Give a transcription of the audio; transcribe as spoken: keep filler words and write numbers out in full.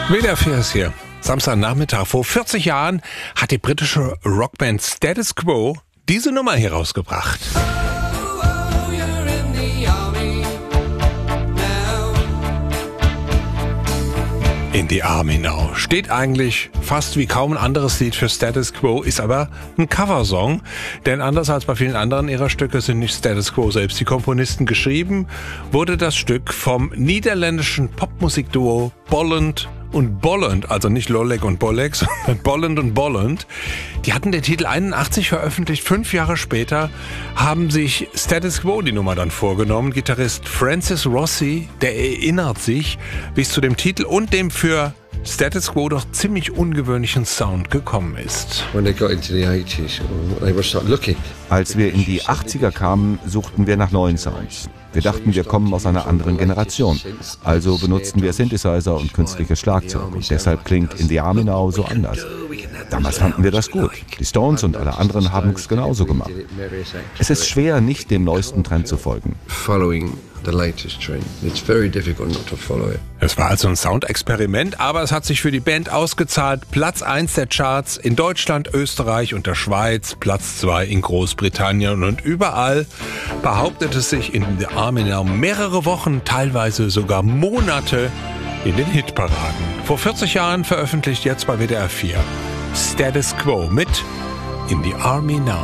W D R vier ist hier. Samstagnachmittag. Vor vierzig Jahren hat die britische Rockband Status Quo diese Nummer hier rausgebracht. In the Army Now. Steht eigentlich fast wie kaum ein anderes Lied für Status Quo, ist aber ein Coversong. Denn anders als bei vielen anderen ihrer Stücke sind nicht Status Quo selbst die Komponisten. Geschrieben wurde das Stück vom niederländischen Popmusikduo Bolland und Bolland, also nicht Lollek und Bollek, sondern Bolland und Bolland. Die hatten den Titel einundachtzig veröffentlicht. Fünf Jahre später haben sich Status Quo die Nummer dann vorgenommen. Gitarrist Francis Rossi, der erinnert sich, wie es zu dem Titel und dem für Status Quo doch ziemlich ungewöhnlichen Sound gekommen ist. Als wir in die achtziger kamen, suchten wir nach neuen Sounds. Wir dachten, wir kommen aus einer anderen Generation. Also benutzten wir Synthesizer und künstliches Schlagzeug. Und deshalb klingt In the Army Now so anders. Damals fanden wir das gut. Die Stones und alle anderen haben es genauso gemacht. Es ist schwer, nicht dem neuesten Trend zu folgen. Es war also ein Soundexperiment, aber es hat sich für die Band ausgezahlt. Platz eins der Charts in Deutschland, Österreich und der Schweiz, Platz zwei in Großbritannien und überall behauptet es sich in The Army Now mehrere Wochen, teilweise sogar Monate in den Hitparaden. Vor vierzig Jahren veröffentlicht jetzt bei W D R vier Status Quo mit In the Army Now.